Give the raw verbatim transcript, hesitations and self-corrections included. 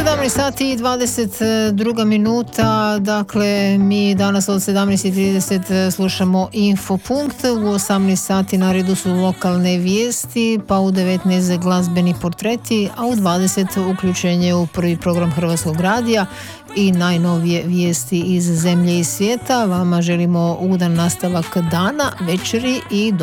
sedamnaest sati i dvadeset dva minuta, dakle mi danas od sedamnaest i trideset slušamo Infopunkt, u osamnaest sati na redu su lokalne vijesti, pa u devetnaest glazbeni portreti, a u dvadeset uključenje u prvi program Hrvatskog radija i najnovije vijesti iz zemlje i svijeta. Vama želimo ugodan nastavak dana, večeri i do